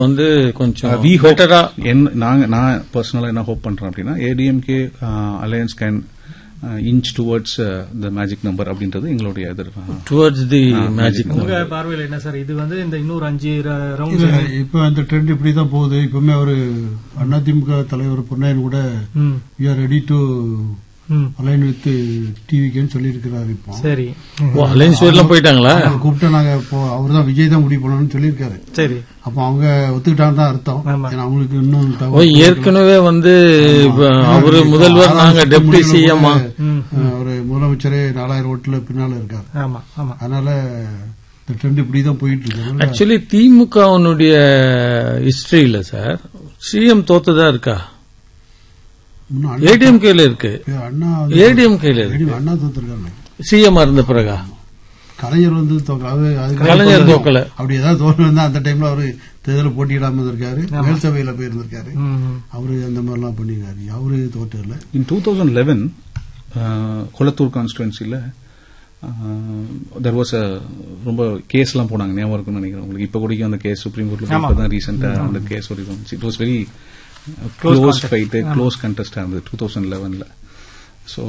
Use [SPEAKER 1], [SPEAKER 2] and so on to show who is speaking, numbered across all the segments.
[SPEAKER 1] வந்து கொஞ்சம்
[SPEAKER 2] நான் பர்சனலா என்ன ஹோப் பண்றேன் அப்படின்னா ADMK alliance can inch towards the magic number அப்படின்றது எங்களுடைய
[SPEAKER 1] டுவர்ட்ஸ் தி மேஜிக்
[SPEAKER 3] உங்க பார்வையில் என்ன சார் இது வந்து இந்த இன்னொரு 5 ரவுண்ட்
[SPEAKER 4] இப்ப அந்த ட்ரெண்ட் இப்படிதான் போகுது. இப்பவுமே அவரு அதிமுக தலைவர் பொன்னையன் கூட we are ready to align with டிவிக்குன்னு சொல்லி இருக்கிறாரு. இப்போ
[SPEAKER 3] சரி
[SPEAKER 1] அலைன்ஸ் எல்லாம் போயிட்டாங்களா?
[SPEAKER 4] கூப்பிட்டு நாங்க அவர் தான் விஜய் தான் முடிவு பண்ணணும்னு சொல்லியிருக்காரு.
[SPEAKER 3] சரி
[SPEAKER 4] அப்ப அவங்க ஒத்துக்கிட்டாங்க தான் அர்த்தம். ஏன்னா அவங்களுக்கு இன்னும்
[SPEAKER 1] ஏற்கனவே வந்து அவரு முதல்வர் நாங்க டெப்டி சிஎம்
[SPEAKER 4] ஒரு முதலமைச்சரே 4000 ஓட்டுல பின்னால இருக்காரு. அதனால இந்த ட்ரெண்ட் இப்படிதான் போயிட்டு இருக்கு.
[SPEAKER 1] ஆக்சுவலி திமுகவுடைய ஹிஸ்டரியில சார் சிஎம் தோத்ததா இருக்கா? ஏடிஎம்கேல இருக்கு. ஏடிஎம்கேல இருக்கு.
[SPEAKER 4] அண்ணா தோத்துருக்காங்க
[SPEAKER 1] சிஎம் இருந்த பிறகா?
[SPEAKER 4] கலைஞர் வந்து
[SPEAKER 1] கலைஞர் தோக்கல.
[SPEAKER 4] அப்படி ஏதாவது தோல்வி வந்தா அந்த டைம்ல அவரு தேர்தல் போட்டியிடாம இருந்திருக்காரு. மேல் சபையில போய் இருந்திருக்காரு. அவரு அந்த மாதிரி எல்லாம் பண்ணிருக்காரு. அவரு தோற்று இல்ல.
[SPEAKER 2] இன் 2011 கொளத்தூர் கான்ஸ்டிடுவன்சில there was a ரொம்ப கேஸ் எல்லாம் போனாங்க. ஞாபகம் இருக்குன்னு நினைக்கிறேன் உங்களுக்கு. இப்ப கூட அந்த கேஸ் சுப்ரீம் கோர்ட்ல இப்பதான் ரீசெண்டா அந்த கேஸ் ஒரு it was very close fight, close contest in 2011. So,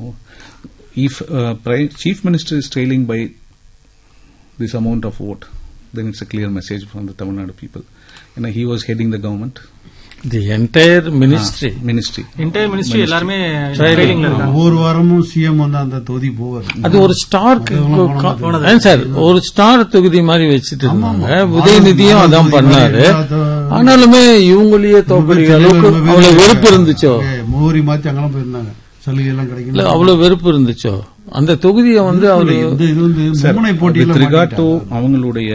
[SPEAKER 2] if Chief Minister is trailing by this amount of vote, then it's a clear message from the Tamil Nadu people. And he was heading the government.
[SPEAKER 1] The entire ministry.
[SPEAKER 3] Entire ministry எல்லாருமே ட்ரைலிங்ல இருக்காங்க.
[SPEAKER 4] ஒவ்வொரு வாரமும் CM வந்து அந்த தொகுதி போவார்.
[SPEAKER 1] அது ஒரு ஸ்டார் சார், ஒரு ஸ்டார் தொகுதி மாதிரி வச்சிட்டு இருந்தாங்க. உதயநிதியும் அதான் பண்ணாரு. ஆனாலுமே இவங்களையே தோக்கடிக்கிற அளவுக்கு அவ்வளவு வெறுப்பு இருந்துச்சோ?
[SPEAKER 4] மோரி மாத்தி அங்கெல்லாம் போயிருந்தாங்க. சலுகை எல்லாம் கிடைக்கல.
[SPEAKER 1] அவ்வளவு வெறுப்பு இருந்துச்சோ? அந்த தொகுதியை வந்து அவரு
[SPEAKER 4] மும்முனை போட்டியில்
[SPEAKER 2] அவங்களுடைய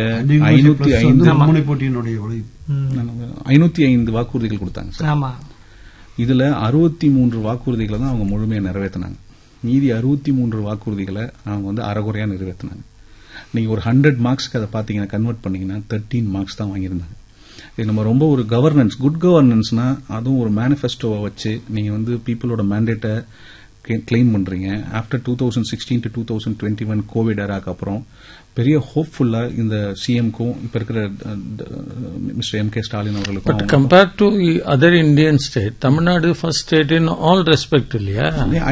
[SPEAKER 2] 505
[SPEAKER 4] போட்டியினுடைய
[SPEAKER 2] 505 வாக்குறுதிகள் கொடுத்தாங்க. இதுல 63 வாக்குறுதிகளை தான் அவங்க முழுமையா நிறைவேற்றினாங்க. மீதி 63 வாக்குறுதிகளை அவங்க வந்து அரைகுறையா நிறைவேற்றினாங்க. நீங்க ஒரு 100 மார்க்ஸ்க்கு அதை பாத்தீங்கன்னா கன்வெர்ட் பண்ணீங்கன்னா 13 மார்க்ஸ் தான் வாங்கியிருந்தாங்க. இது நம்ம ரொம்ப ஒரு கவர்னன்ஸ், குட் கவர்னன்ஸ்னா அதுவும் ஒரு மேனிஃபெஸ்டோவை வச்சு நீங்க வந்து பீப்புளோட மேண்டேட்டை கிளைம் பண்றீங்க. ஆஃப்டர் 2016 to 2021 கோவிட் ஏராக்கு அப்புறம் பெரிய ஹோப்ஃபுல்லா இந்த சிஎம்க்கும் இப்ப இருக்கிற மிஸ்டர் எம்.கே. ஸ்டாலின் அவர்களுக்கும்.
[SPEAKER 1] But compared to other Indian state, Tamil Nadu first state in all respect இல்லையா?